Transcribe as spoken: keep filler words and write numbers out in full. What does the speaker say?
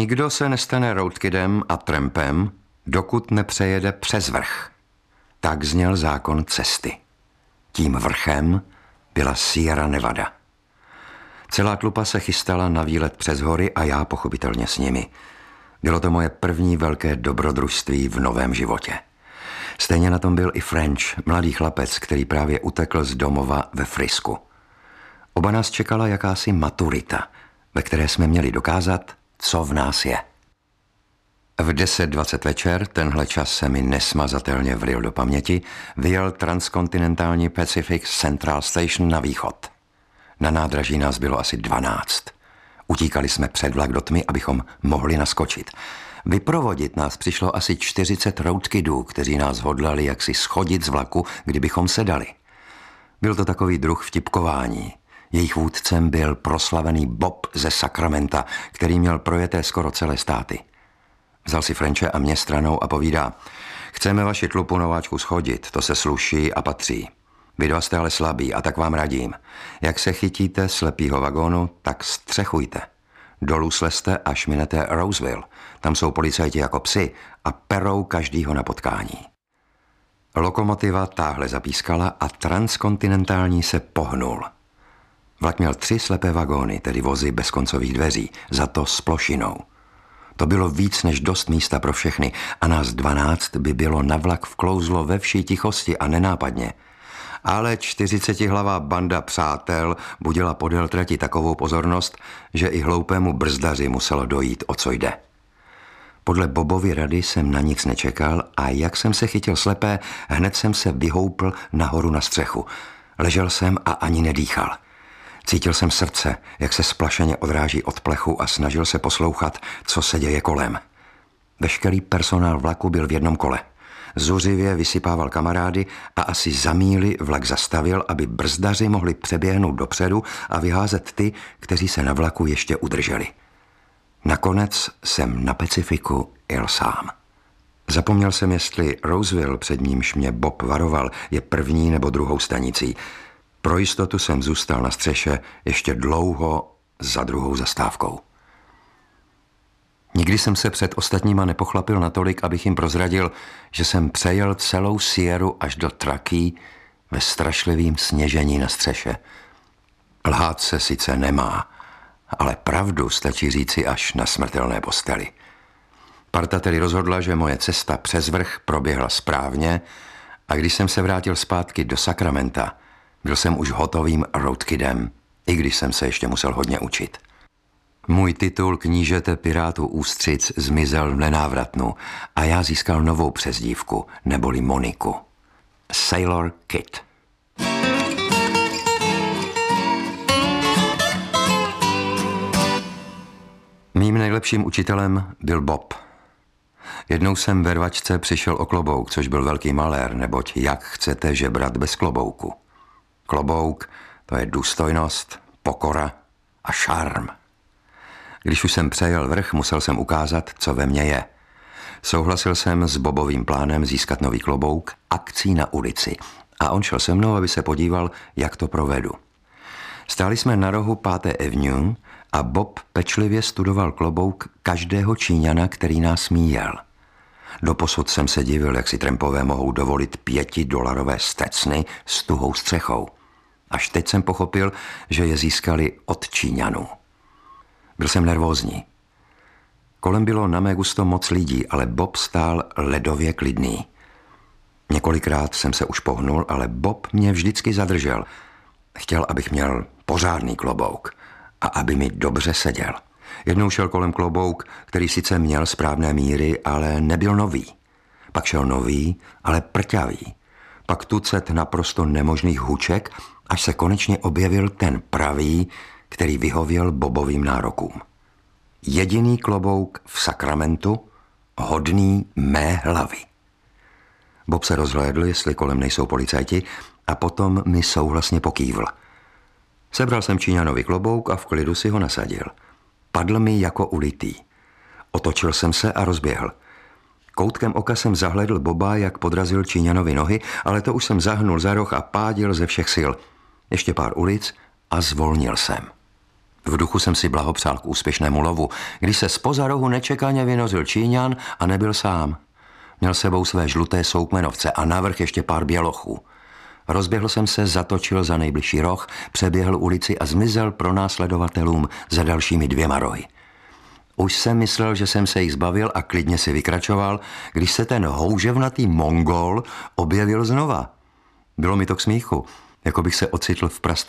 Nikdo se nestane roadkidem a trampem, dokud nepřejede přes vrch. Tak zněl zákon cesty. Tím vrchem byla Sierra Nevada. Celá tlupa se chystala na výlet přes hory a já pochopitelně s nimi. Bylo to moje první velké dobrodružství v novém životě. Stejně na tom byl i French, mladý chlapec, který právě utekl z domova ve Frisku. Oba nás čekala jakási maturita, ve které jsme měli dokázat, co v nás je. V deset dvacet večer, tenhle čas se mi nesmazatelně vryl do paměti, vyjel transkontinentální Pacific Central Station na východ. Na nádraží nás bylo asi dvanáct. Utíkali jsme před vlak do tmy, abychom mohli naskočit. Vyprovodit nás přišlo asi čtyřicet roadkidů, kteří nás hodlali jaksi schodit z vlaku, kdybychom sedali. Byl to takový druh vtipkování. Jejich vůdcem byl proslavený Bob ze Sacramenta, který měl projeté skoro celé státy. Vzal si Frenče a mě stranou a povídá: chceme vaši tlupu nováčku schodit, to se sluší a patří. Vy dva jste ale slabí a tak vám radím. Jak se chytíte slepýho vagónu, tak střechujte. Dolů slezte, až minete Roseville. Tam jsou policajti jako psi a perou každýho na potkání. Lokomotiva táhle zapískala a transkontinentální se pohnul. Vlak měl tři slepé vagóny, tedy vozy bez koncových dveří, za to s plošinou. To bylo víc než dost místa pro všechny a nás dvanáct by bylo na vlak vklouzlo ve vší tichosti a nenápadně. Ale čtyřicetihlavá banda přátel budila podél trati takovou pozornost, že i hloupému brzdaři muselo dojít, o co jde. Podle Bobovy rady jsem na nic nečekal a jak jsem se chytil slepé, hned jsem se vyhoupl nahoru na střechu. Ležel jsem a ani nedýchal. Cítil jsem srdce, jak se splašeně odráží od plechu a snažil se poslouchat, co se děje kolem. Veškerý personál vlaku byl v jednom kole. Zuřivě vysypával kamarády a asi za míli vlak zastavil, aby brzdaři mohli přeběhnout dopředu a vyházet ty, kteří se na vlaku ještě udrželi. Nakonec jsem na Pacifiku jel sám. Zapomněl jsem, jestli Roseville, před nímž mě Bob varoval, je první nebo druhou stanicí. Pro jistotu jsem zůstal na střeše ještě dlouho za druhou zastávkou. Nikdy jsem se před ostatníma nepochlapil natolik, abych jim prozradil, že jsem přejel celou Sierru až do Truckee ve strašlivým sněžení na střeše. Lhát se sice nemá, ale pravdu stačí říci až na smrtelné posteli. Parta tedy rozhodla, že moje cesta přes vrch proběhla správně a když jsem se vrátil zpátky do Sacramenta, byl jsem už hotovým roadkidem, i když jsem se ještě musel hodně učit. Můj titul knížete pirátů ústřic zmizel v nenávratnu a já získal novou přezdívku, neboli Moniku. Sailor Kid. Mým nejlepším učitelem byl Bob. Jednou jsem ve rvačce přišel o klobouk, což byl velký malér, neboť jak chcete žebrat bez klobouku. Klobouk, to je důstojnost, pokora a šarm. Když už jsem přejel vrch, musel jsem ukázat, co ve mně je. Souhlasil jsem s Bobovým plánem získat nový klobouk akcí na ulici a on šel se mnou, aby se podíval, jak to provedu. Stáli jsme na rohu páté Avenue a Bob pečlivě studoval klobouk každého Číňana, který nás míjel. Doposud jsem se divil, jak si trampové mohou dovolit pětidolarové stecny s tuhou střechou. Až teď jsem pochopil, že je získali od Číňanů. Byl jsem nervózní. Kolem bylo na mé gusto moc lidí, ale Bob stál ledově klidný. Několikrát jsem se už pohnul, ale Bob mě vždycky zadržel. Chtěl, abych měl pořádný klobouk a aby mi dobře seděl. Jednou šel kolem klobouk, který sice měl správné míry, ale nebyl nový. Pak šel nový, ale prťavý. Pak tucet naprosto nemožných huček, až se konečně objevil ten pravý, který vyhověl Bobovým nárokům. Jediný klobouk v Sacramentu, hodný mé hlavy. Bob se rozhlédl, jestli kolem nejsou policajti, a potom mi souhlasně pokývl. Sebral jsem Číňanovi klobouk a v klidu si ho nasadil. Padl mi jako ulitý. Otočil jsem se a rozběhl. Koutkem oka jsem zahledl Boba, jak podrazil Číňanovi nohy, ale to už jsem zahnul za roh a pádil ze všech sil. Ještě pár ulic a zvolnil jsem. V duchu jsem si blahopřál k úspěšnému lovu, když se zpoza rohu nečekaně vynořil Číňan a nebyl sám. Měl sebou své žluté soukmenovce a navrch ještě pár bělochů. Rozběhl jsem se, zatočil za nejbližší roh, přeběhl ulici a zmizel pro následovatelům za dalšími dvěma rohy. Už jsem myslel, že jsem se jich zbavil a klidně si vykračoval, když se ten houževnatý Mongol objevil znova. Bylo mi to k smíchu, jako bych se ocitl v prastaré